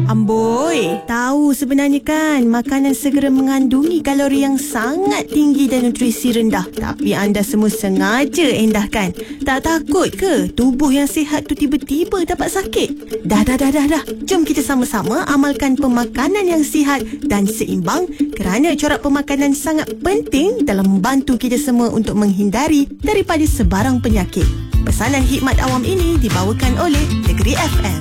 Amboi, tahu sebenarnya kan makanan segera mengandungi kalori yang sangat tinggi dan nutrisi rendah. Tapi anda semua sengaja endahkan. Tak takut ke tubuh yang sihat tu tiba-tiba dapat sakit? Dah. Jom kita sama-sama amalkan pemakanan yang sihat dan seimbang kerana corak pemakanan sangat penting dalam membantu kita semua untuk menghindari daripada sebarang penyakit. Pesanan Hikmat Awam ini dibawakan oleh Negeri FM.